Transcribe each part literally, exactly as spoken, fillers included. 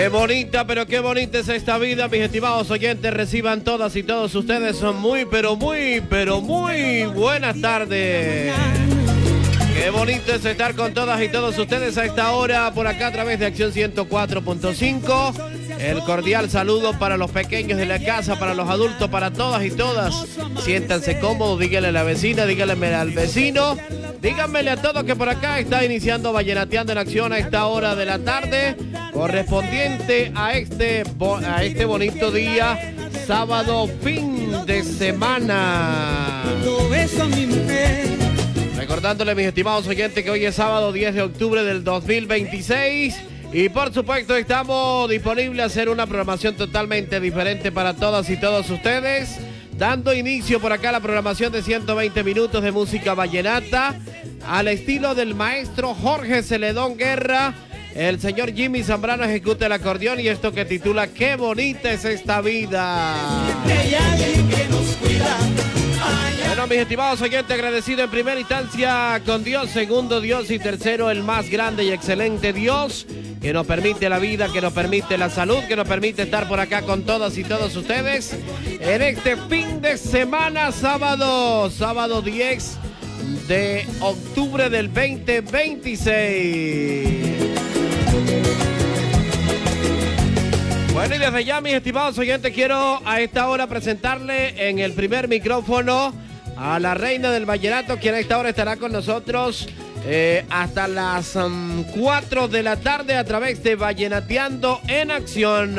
Qué bonita, pero qué bonita es esta vida, mis estimados oyentes. Reciban todas y todos ustedes son muy, pero muy, pero muy buenas tardes. Qué bonito es estar con todas y todos ustedes a esta hora por acá a través de Acción ciento cuatro punto cinco. El cordial saludo para los pequeños de la casa, para los adultos, para todas y todas. Siéntanse cómodos, díganle a la vecina, díganle al vecino. Díganmele a todos que por acá está iniciando Vallenateando en Acción a esta hora de la tarde, correspondiente a este, a este bonito día, sábado, fin de semana. Recordándole, mis estimados oyentes, que hoy es sábado diez de octubre del dos mil veintiséis. Y por supuesto estamos disponibles a hacer una programación totalmente diferente para todas y todos ustedes, dando inicio por acá a la programación de ciento veinte minutos de música vallenata, al estilo del maestro Jorge Celedón Guerra. El señor Jimmy Zambrano ejecuta el acordeón y esto que titula Qué bonita es esta vida. Bueno, mis estimados oyentes, agradecido en primera instancia con Dios, segundo Dios y tercero el más grande y excelente Dios, que nos permite la vida, que nos permite la salud, que nos permite estar por acá con todas y todos ustedes en este fin de semana, sábado, sábado diez de octubre del veinte veintiséis. Bueno, y desde ya, mis estimados oyentes, quiero a esta hora presentarle en el primer micrófono a la reina del vallenato, quien a esta hora estará con nosotros eh, hasta las um, cuatro de la tarde a través de Vallenateando en Acción.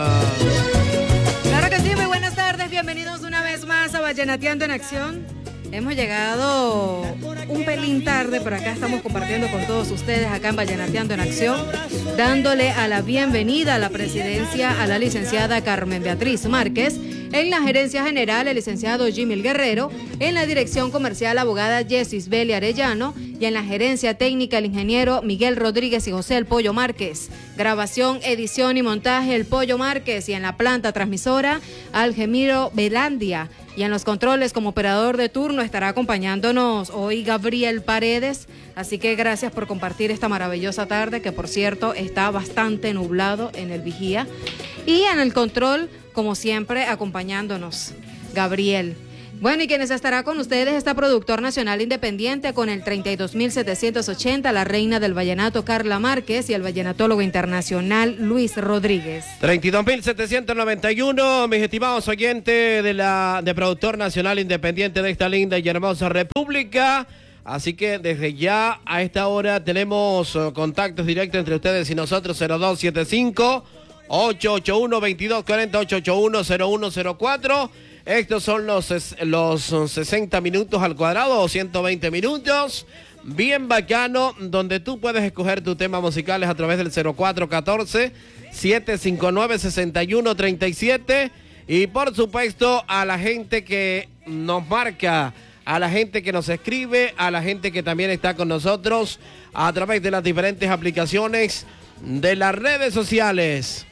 Claro que sí, muy buenas tardes, bienvenidos una vez más a Vallenateando en Acción. Hemos llegado un pelín tarde, pero acá estamos compartiendo con todos ustedes acá en Vallenateando en Acción, dándole a la bienvenida a la presidencia a la licenciada Carmen Beatriz Márquez, en la gerencia general el licenciado Jimmy Guerrero, en la dirección comercial abogada Jessis Beli Arellano y en la gerencia técnica el ingeniero Miguel Rodríguez y José El Pollo Márquez, grabación, edición y montaje El Pollo Márquez y en la planta transmisora Algemiro Belandia. Y en los controles como operador de turno estará acompañándonos hoy Gabriel Paredes, así que gracias por compartir esta maravillosa tarde, que por cierto está bastante nublado en el Vigía. Y en el control, como siempre, acompañándonos Gabriel. Bueno, y quienes estará con ustedes está productor nacional independiente con el treinta y dos mil setecientos ochenta, la reina del vallenato Carla Márquez y el vallenatólogo internacional Luis Rodríguez. treinta y dos mil setecientos noventa y uno, mis estimados oyentes de la de productor nacional independiente de esta linda y hermosa república. Así que desde ya a esta hora tenemos uh, contactos directos entre ustedes y nosotros, cero dos siete cinco, ocho ocho uno, dos dos cuatro cero, ocho ocho uno, cero uno cero cuatro. Estos son los, los sesenta minutos al cuadrado o ciento veinte minutos. Bien bacano, donde tú puedes escoger tus temas musicales a través del cero cuatro uno cuatro, siete cinco nueve, seis uno tres siete. Y por supuesto a la gente que nos marca, a la gente que nos escribe, a la gente que también está con nosotros a través de las diferentes aplicaciones de las redes sociales.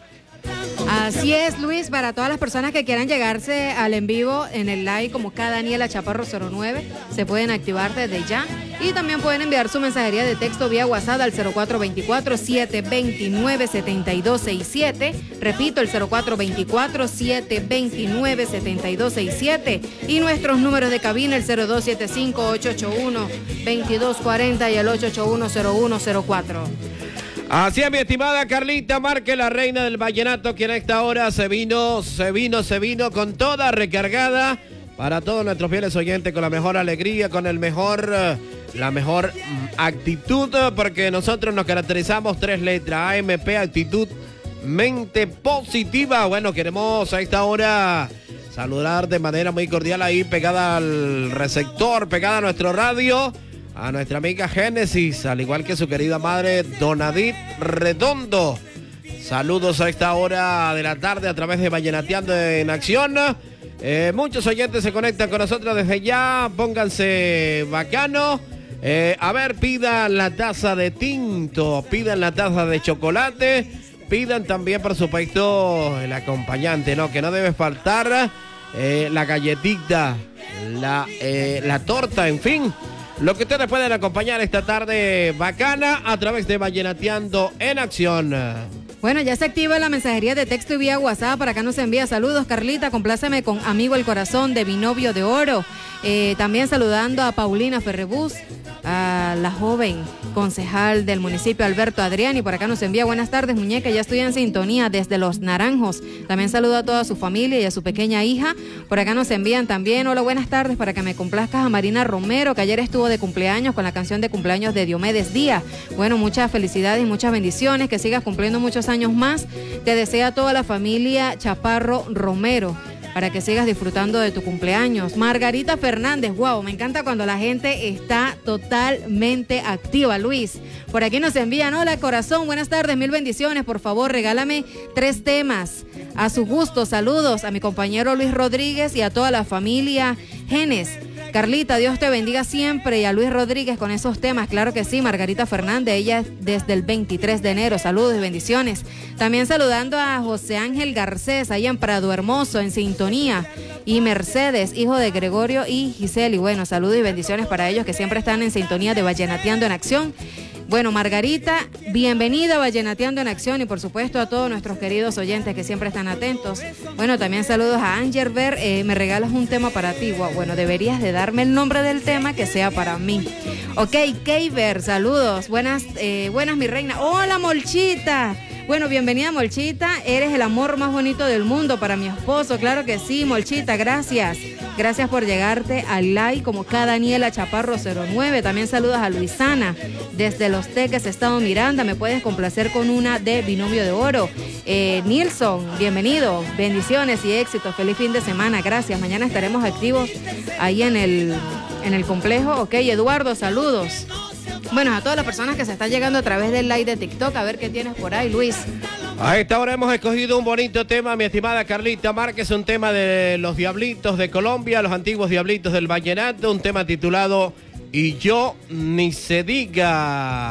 Así es, Luis, para todas las personas que quieran llegarse al en vivo en el live como K Daniela Chaparro cero nueve, se pueden activar desde ya y también pueden enviar su mensajería de texto vía WhatsApp al cero cuatro dos cuatro, siete dos nueve, siete dos seis siete. Repito, el cero cuatro dos cuatro, siete dos nueve, siete dos seis siete y nuestros números de cabina el cero dos siete cinco, ocho ocho uno, dos dos cuatro cero y el ocho ocho uno, cero uno cero cuatro. Así es, mi estimada Carlita Márquez, la reina del vallenato, quien a esta hora se vino, se vino, se vino con toda recargada para todos nuestros fieles oyentes, con la mejor alegría, con el mejor, la mejor actitud, porque nosotros nos caracterizamos tres letras, A M P, actitud, mente positiva. Bueno, queremos a esta hora saludar de manera muy cordial ahí, pegada al receptor, pegada a nuestro radio, a nuestra amiga Génesis, al igual que su querida madre Donadit Redondo. Saludos a esta hora de la tarde a través de Vallenateando en Acción. Eh, muchos oyentes se conectan con nosotros desde ya. Pónganse bacano. Eh, a ver, pidan la taza de tinto, pidan la taza de chocolate, pidan también, por supuesto, el acompañante, ¿no? Que no debe faltar eh, la galletita, la, eh, la torta, en fin. Lo que ustedes pueden acompañar esta tarde bacana a través de Vallenateando en Acción. Bueno, ya se activa la mensajería de texto y vía WhatsApp. Para acá nos envía saludos. Carlita, compláceme con Amigo el Corazón de Binovio de Oro. Eh, también saludando a Paulina Ferrebús, a la joven concejal del municipio Alberto Adriani. Por acá nos envía buenas tardes, muñeca. Ya estoy en sintonía desde Los Naranjos. También saludo a toda su familia y a su pequeña hija. Por acá nos envían también, hola, buenas tardes, para que me complazcas a Marina Romero, que ayer estuvo de cumpleaños con la canción de cumpleaños de Diomedes Díaz. Bueno, muchas felicidades y muchas bendiciones, que sigas cumpliendo muchos años más. Te desea toda la familia Chaparro Romero, para que sigas disfrutando de tu cumpleaños. Margarita Fernández, wow, me encanta cuando la gente está totalmente activa, Luis. Por aquí nos envían, hola corazón, buenas tardes, mil bendiciones, por favor regálame tres temas a su gusto. Saludos a mi compañero Luis Rodríguez y a toda la familia Genes. Carlita, Dios te bendiga siempre, y a Luis Rodríguez con esos temas, claro que sí. Margarita Fernández, ella desde el veintitrés de enero, saludos y bendiciones. También saludando a José Ángel Garcés, allá en Prado Hermoso, en sintonía, y Mercedes, hijo de Gregorio y Giseli. Bueno, saludos y bendiciones para ellos que siempre están en sintonía de Vallenateando en Acción. Bueno, Margarita, bienvenida a Vallenateando en Acción, y por supuesto a todos nuestros queridos oyentes que siempre están atentos. Bueno, también saludos a Angerver, eh, me regalas un tema para ti. Wow, bueno, deberías de darme el nombre del tema que sea para mí. Ok, Keiber, saludos, buenas, eh, buenas mi reina. Hola, Molchita. Bueno, bienvenida, Molchita, eres el amor más bonito del mundo para mi esposo, claro que sí, Molchita, gracias. Gracias por llegarte al like, como cada Daniela Chaparro cero nueve. También saludos a Luisana desde Los Teques, Estado Miranda. Me puedes complacer con una de Binomio de Oro. Eh, Nilson, bienvenido, bendiciones y éxito, feliz fin de semana, gracias. Mañana estaremos activos ahí en el, en el complejo. Ok, Eduardo, saludos. Bueno, a todas las personas que se están llegando a través del live de TikTok, a ver qué tienes por ahí, Luis. A esta hora hemos escogido un bonito tema, mi estimada Carlita Márquez, un tema de los Diablitos de Colombia, los antiguos Diablitos del Vallenato, un tema titulado Y yo ni se diga.